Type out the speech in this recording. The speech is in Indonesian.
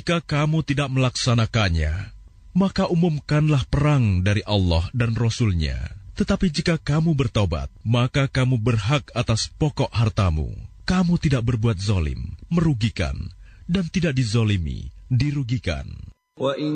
Jika kamu tidak melaksanakannya, maka umumkanlah perang dari Allah dan Rasul-Nya. Tetapi jika kamu bertobat, maka kamu berhak atas pokok hartamu. Kamu tidak berbuat zalim, merugikan, dan tidak dizalimi, dirugikan.